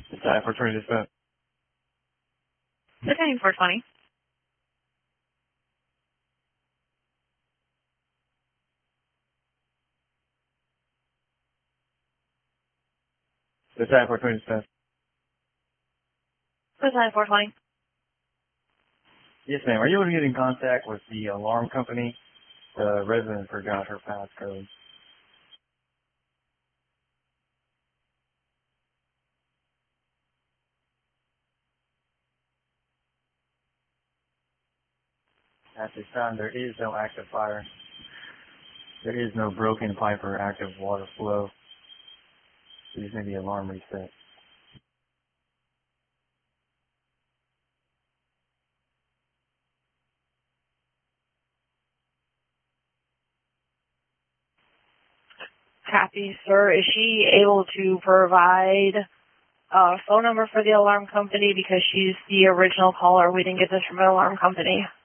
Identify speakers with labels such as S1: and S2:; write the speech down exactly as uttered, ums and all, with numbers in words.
S1: Decide for twenty dispatch.
S2: Designing four twenty.
S1: Decide for twenty dispatch.
S2: Designing four twenty.
S1: Yes, ma'am. Are you able to get in contact with the alarm company? The resident forgot her passcode. At this time, there is no active fire. There is no broken pipe or active water flow. So you just need the alarm reset.
S2: Copy, sir. Is she able to provide a phone number for the alarm company because she's the original caller? We didn't get this from an alarm company.